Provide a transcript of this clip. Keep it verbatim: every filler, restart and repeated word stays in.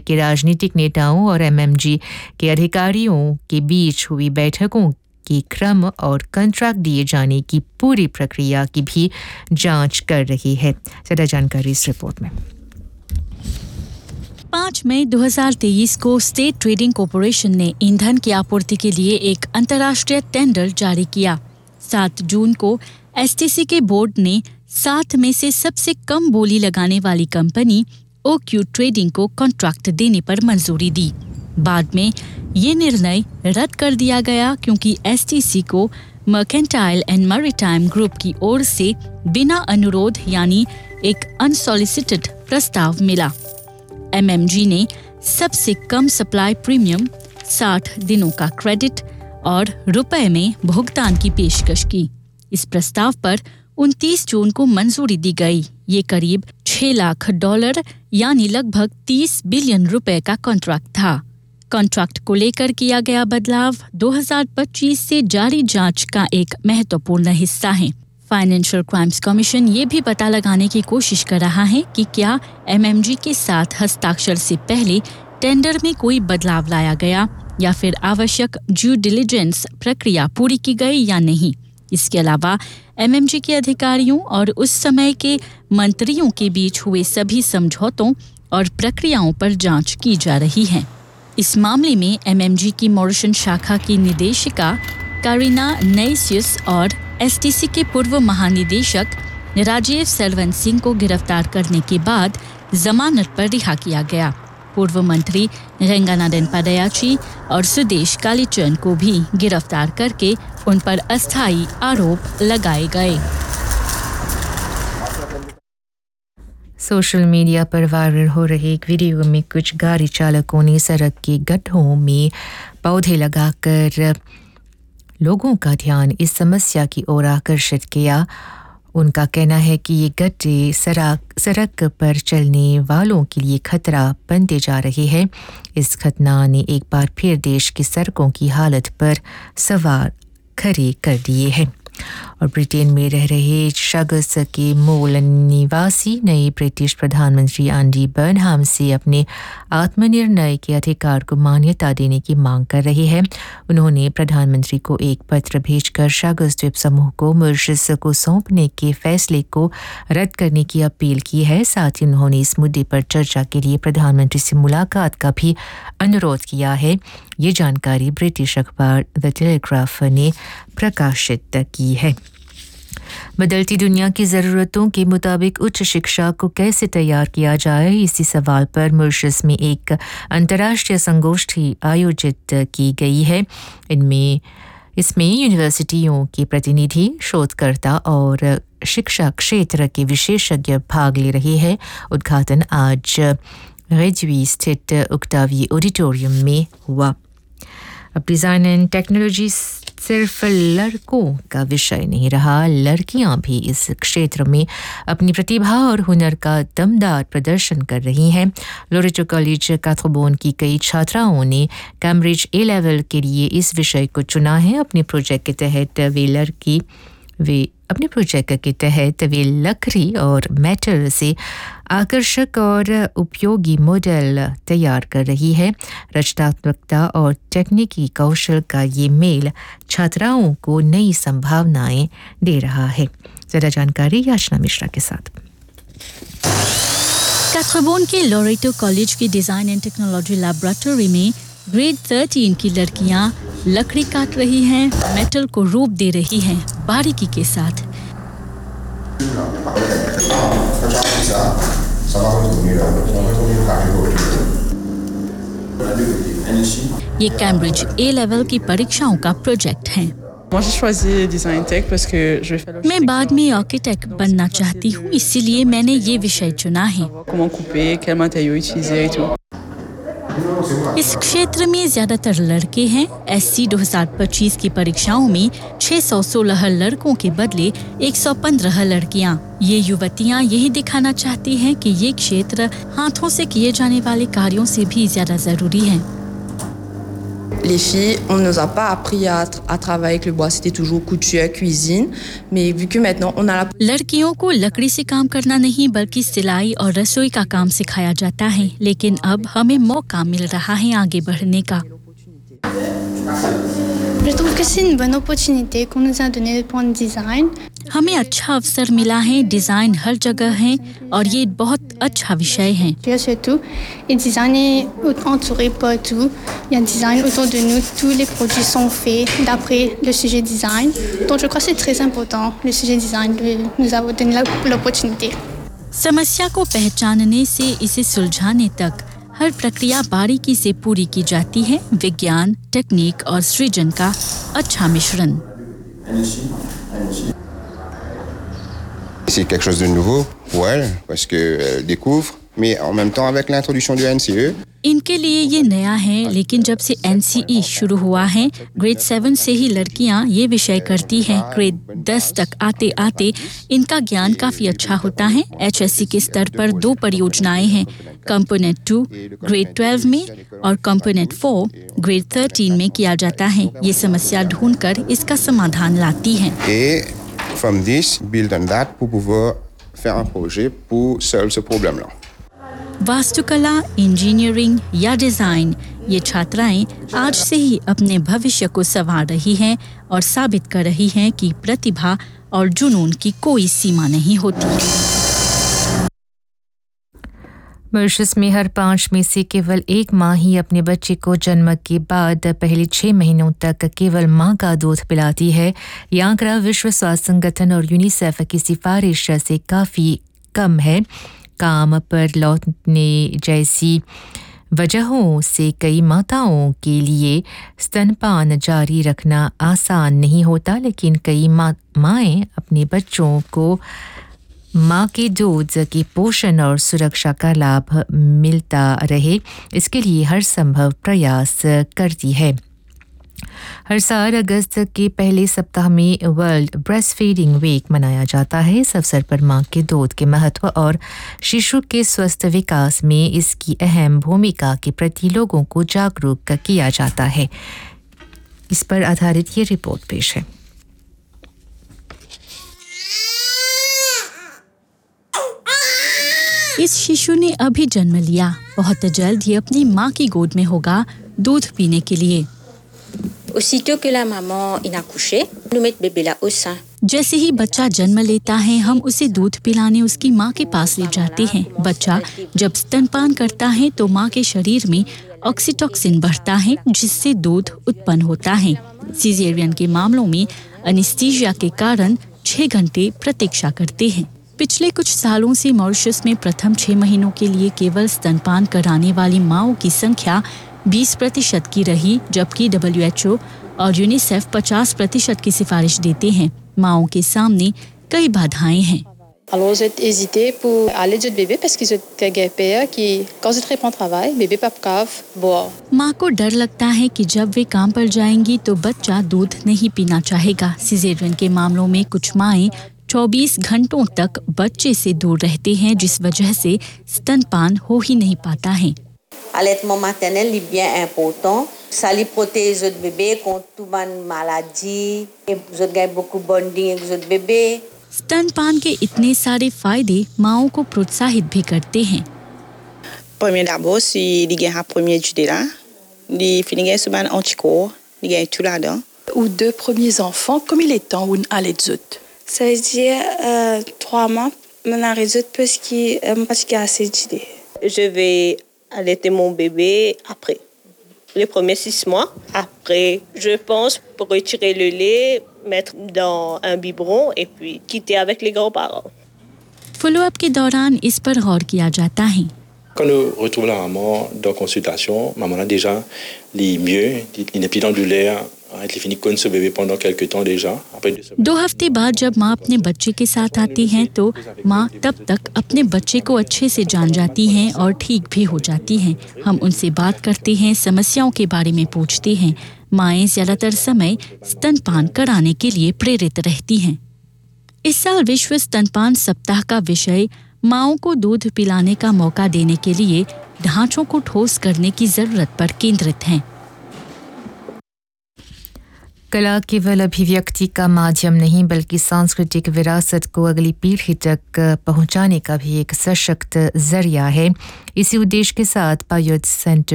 के राजनीतिक नेताओं और एमएमजी के अधिकारियों के बीच हुई बैठकों की क्रम और कॉन्ट्रैक्ट दिए जाने की पूरी प्रक्रिया की भी जांच कर रही है। ज़्यादा जानकारी इस रिपोर्ट में। पाँच मई दो हज़ार तेईस को स्टेट ट्रेडिंग कॉर्पोरेशन ने ईंधन की आपूर्ति के लिए एक अंतर्राष्ट्रीय टेंडर जारी किया। सात जून को एसटीसी के बोर्ड ने सात में से सबसे कम बोली लगाने वाली कंपनी ओक्यू ट्रेडिंग को कॉन्ट्रैक्ट देने पर मंजूरी दी। बाद में ये निर्णय रद्द कर दिया गया क्योंकि एसटीसी को मर्केंटाइल एंड मैरीटाइम ग्रुप की ओर से बिना अनुरोध यानी एक अनसॉलिसिटेड प्रस्ताव मिला। एमएमजी ने सबसे कम सप्लाई प्रीमियम, साठ दिनों का क्रेडिट और रुपए में भुगतान की पेशकश की। इस प्रस्ताव पर उनतीस जून को मंजूरी दी गई। ये करीब छह लाख डॉलर यानी लगभग तीस बिलियन रुपए का कॉन्ट्रैक्ट था। कॉन्ट्रैक्ट को लेकर किया गया बदलाव दो हज़ार पच्चीस से जारी जांच का एक महत्वपूर्ण हिस्सा है। फाइनेंशियल क्राइम्स कमीशन ये भी पता लगाने की कोशिश कर रहा है कि क्या एमएमजी के साथ हस्ताक्षर से पहले टेंडर में कोई बदलाव लाया गया या फिर आवश्यक ड्यू डिलिजेंस प्रक्रिया पूरी की गई या नहीं। इसके अलावा एमएमजी के अधिकारियों और उस समय के मंत्रियों के बीच हुए सभी समझौतों और प्रक्रियाओं पर जांच की जा रही है। इस मामले में एमएमजी की मॉरिशन शाखा की निदेशिका कारिना नेसियस और एसटीसी के पूर्व महानिदेशक राजीव सेल्वन सिंह को गिरफ्तार करने के बाद जमानत पर रिहा किया गया। पूर्व मंत्री रेंगानाथन पदयाची और सुदेश कालीचरण को भी गिरफ्तार करके उन पर अस्थायी आरोप लगाए गए। सोशल मीडिया पर वायरल हो रही एक वीडियो में कुछ गाड़ी चालकों ने सड़क के गड्ढों में पौधे लगाकर लोगों का ध्यान इस समस्या की ओर आकर्षित किया। उनका कहना है कि ये गड्ढे सड़क सड़क पर चलने वालों के लिए खतरा बनते जा रहे हैं। इस घटना ने एक बार फिर देश की सड़कों की हालत पर सवाल खड़े कर दिए हैं। और ब्रिटेन में रह रहे शगस के मूल निवासी नए ब्रिटिश प्रधानमंत्री एंडी बर्नहाम से अपने आत्मनिर्णय के अधिकार को मान्यता देने की मांग कर रहे हैं। उन्होंने प्रधानमंत्री को एक पत्र भेजकर शगस द्वीप समूह को मॉरिशस को सौंपने के फैसले को रद्द करने की अपील की है। साथ ही उन्होंने इस मुद्दे पर चर्चा के लिए प्रधानमंत्री से मुलाकात का भी अनुरोध किया है। ये जानकारी ब्रिटिश अखबार द टेलीग्राफ ने प्रकाशित की है। बदलती दुनिया की ज़रूरतों के मुताबिक उच्च शिक्षा को कैसे तैयार किया जाए, इसी सवाल पर मॉरिशस में एक अंतर्राष्ट्रीय संगोष्ठी आयोजित की गई है। इनमें इसमें यूनिवर्सिटियों के प्रतिनिधि, शोधकर्ता और शिक्षा क्षेत्र के विशेषज्ञ भाग ले रहे हैं। उद्घाटन आज रेजवी स्थित उक्तावी ऑडिटोरियम में हुआ। अब डिज़ाइन एंड टेक्नोलॉजी सिर्फ लड़कों का विषय नहीं रहा, लड़कियां भी इस क्षेत्र में अपनी प्रतिभा और हुनर का दमदार प्रदर्शन कर रही हैं। लोरेटो कॉलेज काथ्रोबोन की कई छात्राओं ने कैम्ब्रिज ए लेवल के लिए इस विषय को चुना है। अपने प्रोजेक्ट के तहत वे लड़की वे अपने प्रोजेक्ट के तहत वे लकड़ी और मेटल से आकर्षक और उपयोगी मॉडल तैयार कर रही है। रचनात्मकता और तकनीकी कौशल का ये मेल छात्राओं को नई संभावनाएं दे रहा है। ज़्यादा जानकारी याचना मिश्रा के साथ। काथ्रोबोन के लोरेटो कॉलेज की डिज़ाइन एंड टेक्नोलॉजी लैबोरेटरी में ग्रेड तेरह की लड़कियां लकड़ी काट रही हैं, मेटल को रूप दे रही हैं बारीकी के साथ। ये कैम्ब्रिज ए लेवल की परीक्षाओं का प्रोजेक्ट है। मैं बाद में आर्किटेक्ट बनना चाहती हूँ, इसीलिए मैंने ये विषय चुना है। इस क्षेत्र में ज्यादातर लड़के हैं। एससी दो हज़ार पच्चीस की परीक्षाओं में छह सौ सोलह लड़कों के बदले एक सौ पंद्रह लड़कियां। ये युवतियां यही दिखाना चाहती हैं कि ये क्षेत्र हाथों से किए जाने वाले कार्यों से भी ज्यादा जरूरी है। Les filles, on ne nous a pas appris à, à travailler avec le bois, c'était toujours couture, cuisine, mais vu que maintenant on a la... लड़कियों को लकड़ी से काम करना नहीं बल्कि सिलाई और रसोई का काम सिखाया जाता है, लेकिन अब हमें मौका मिल रहा है आगे बढ़ने का। Je trouve que c'est une bonne opportunité qu'on nous a donné pour le design. हमें अच्छा अवसर मिला है, डिजाइन हर जगह है और ये बहुत अच्छा विषय है। Puis surtout, le design est entouré par tout. Il y a un design autour de nous, tous les produits sont faits d'après le sujet design. Donc je crois que c'est très important, le sujet design, de nous avoir donné l'opportunité. समस्या को पहचानने से इसे सुलझाने तक हर प्रक्रिया बारीकी से पूरी की जाती है। विज्ञान, टेक्निक और सृजन का अच्छा मिश्रण। C'est quelque chose de nouveau pour elle parce qu'elle découvre, mais en même temps avec l'introduction du N C E. इनके लिए ये नया है, लेकिन जब से एन सी ई शुरू हुआ है, ग्रेड सेवन से ही लड़कियां ये विषय करती हैं। ग्रेड दस तक आते आते इनका ज्ञान काफी अच्छा होता है। एच एस सी के स्तर पर दो परियोजनाएं हैं, कंपोनेंट टू ग्रेड ट्वेल्व में और कंपोनेंट फोर ग्रेड थर्टीन में किया जाता है। ये समस्या ढूंढकर इसका समाधान लाती हैं। Et from this, build on that pour pouvoir faire un projet pour solve ce problème-là. वास्तुकला, इंजीनियरिंग या डिजाइन, ये छात्राएं आज से ही अपने भविष्य को संवार रही हैं और साबित कर रही हैं कि प्रतिभा और जुनून की कोई सीमा नहीं होती। मॉरिशस में हर पाँच में से केवल एक माँ ही अपने बच्चे को जन्म के बाद पहले छः महीनों तक केवल माँ का दूध पिलाती है। यह आंकड़ा विश्व स्वास्थ्य संगठन और यूनिसेफ की सिफारिश से काफ़ी कम है। काम पर लौटने जैसी वजहों से कई माताओं के लिए स्तनपान जारी रखना आसान नहीं होता, लेकिन कई माँ माएँ अपने बच्चों को माँ के दूध की पोषण और सुरक्षा का लाभ मिलता रहे, इसके लिए हर संभव प्रयास करती है। हर साल अगस्त के पहले सप्ताह में वर्ल्ड ब्रेस्ट फीडिंग वीक मनाया जाता है। इस अवसर पर माँ के दूध के महत्व और शिशु के स्वस्थ विकास में इसकी अहम भूमिका के प्रति लोगों को जागरूक किया जाता है। इस पर आधारित ये रिपोर्ट पेश है। इस शिशु ने अभी जन्म लिया, बहुत जल्द ये अपनी माँ की गोद में होगा दूध पीने के लिए। Aussitôt que la maman est accouchée, nous mettons bébé là au sein. जैसे ही बच्चा जन्म लेता है, हम उसे दूध पिलाने उसकी माँ के पास ले जाते हैं। बच्चा जब स्तनपान करता है तो माँ के शरीर में ऑक्सीटोसिन बढ़ता है, जिससे दूध उत्पन्न होता है। सीजेरियन के मामलों में एनेस्थीसिया के कारण छह घंटे प्रतीक्षा करते हैं। पिछले कुछ सालों से मॉरिशस में प्रथम छह महीनों के लिए केवल स्तनपान कराने वाली माँओं की संख्या बीस प्रतिशत की रही, जबकि डब्ल्यू एच ओ और यूनिसेफ पचास प्रतिशत की सिफारिश देते हैं। माँओं के सामने कई बाधाएं हैं। Alors j'ai hésité pour aller de bébé parce que j'étais peur कि quand je reprends travail, bébé pas cave boire. माँ को डर लगता है कि जब वे काम पर जाएंगी तो बच्चा दूध नहीं पीना चाहेगा। सिजेरियन के मामलों में कुछ माएं चौबीस घंटों तक बच्चे से दूर रहते हैं, जिस वजह से स्तनपान हो ही नहीं पाता है। Allaitement maternel est bien important. Ça lui protège le bébé contre toute maladie. Vous avez beaucoup bonding avec votre bébé. स्तनपान के इतने सारे फायदे माँओं को प्रोत्साहित भी करते हैं। Premier d'abord, si il y a un premier jude là, il finit sur un anticorps, il y a tout là-dedans. Ou deux premiers enfants, comme il est temps, ou un allaitzut. Ça veut dire euh, trois mois, mon allaitzut parce qu'il parce qu'il y a assez d'idées. Je vais allaiter mon bébé après. Les premiers six mois. Après, je pense pour retirer le lait, mettre dans un biberon et puis quitter avec les grands-parents. Follow up के दौरान इस पर गौर किया जाता है। Quand nous retrouvons la maman dans consultation, maman a déjà les mieux, il n'est plus dans du lait, elle finit comme ce bébé pendant quelques temps déjà. दो हफ्ते बाद जब माँ अपने बच्चे के साथ आती हैं तो माँ तब तक अपने बच्चे को अच्छे से जान जाती हैं और ठीक भी हो जाती हैं। हम उनसे बात करते हैं, समस्याओं के बारे में पूछते हैं। माएँ ज्यादातर समय स्तनपान कराने के लिए प्रेरित रहती हैं। इस साल विश्व स्तनपान सप्ताह का विषय माँओं को दूध पिलाने का मौका देने के लिए ढांचों को ठोस करने की जरूरत पर केंद्रित है। कला केवल अभिव्यक्ति का माध्यम नहीं बल्कि सांस्कृतिक विरासत को अगली पीढ़ी तक पहुंचाने का भी एक सशक्त जरिया है। इसी उद्देश्य के साथ पायुद सेंटर